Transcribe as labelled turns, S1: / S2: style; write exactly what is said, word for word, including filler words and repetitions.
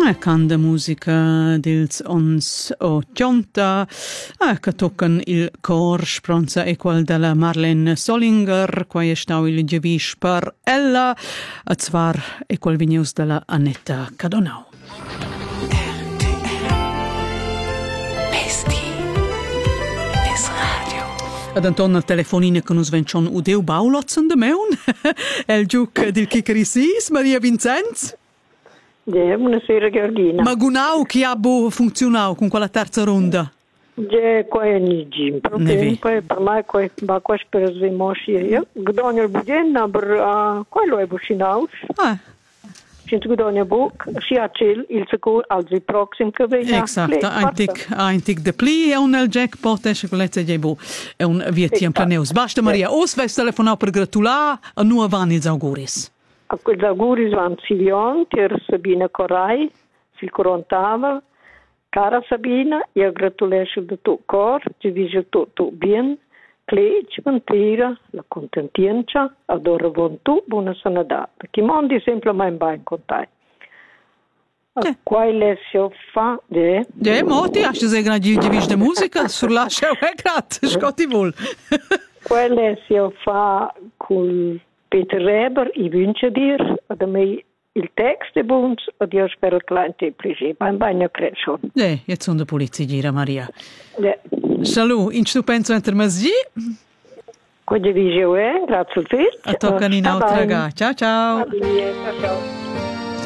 S1: Eh, canta musica dils ons ottanta, eh, che toccano il cor spronza e quel della Marlene Solinger, qua è stau il giavish per ella, a zwar e quel vigneus della Annetta Cadonau. Ad Anton al telefonine che nos vencion udeu baulotzen de meun, el giuc dil Kikerisis, Maria Vincenz.
S2: Ja, buonasera Georgina.
S1: Ma gunau chi ha bo funzionau con quella terza ronda?
S2: Ja, qua è nigim. Proprio per me qua va qua per svimoshi. Io gdonja budjen, aber quello è bushinaus.
S1: Ah.
S2: Sint gdonja buk, si ha cel il sicur altri proxim che venga.
S1: Esatto, antic antic de pli è un el jackpot e chocolate je bo. È un vietiam planeus. Basta Maria, os vais telefonau per gratular a nu avan ils auguris.
S2: A quels auguris van Silion, per Sabina Corai, sil corontava. Cara Sabina, io gratulesco de tu cor, ti dice tu tu bien, cleci, mentira, la contentienza, adoro von tu, buona sanadata. Chi mondi semplicemente ben con te.
S1: Eh.
S2: Quale si fa, eh?
S1: Ja, moti, hast du sehr gerade die gewiss de musica, sur la schau è grat, scotti wohl.
S2: Quale si fa col Peter Reber, i wünsche dir, ad me il text è buon, ed io spero che la interpreti, ma in bagno credo schon.
S1: Ja, jetzt sono de polizia gira, Maria.
S2: Ja.
S1: Salut, in stupenzo intermazzi.
S2: Quindi vi grazie a tutti.
S1: A tocca in altra. Ciao ciao.
S2: Ciao ciao.